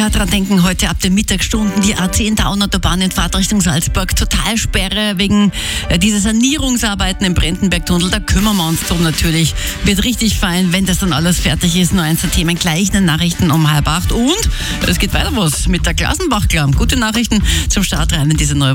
Dran denken, heute ab den Mittagsstunden die A10 Autobahn in Fahrt Richtung Salzburg. Totalsperre wegen dieser Sanierungsarbeiten im Brendenbergtunnel. Da kümmern wir uns drum natürlich. Wird richtig fein, wenn das dann alles fertig ist. Nur eins der Themen gleich in den Nachrichten um 7:30. Und es geht weiter was mit der Glasenbach-Klamm. Gute Nachrichten zum Start rein in diese neue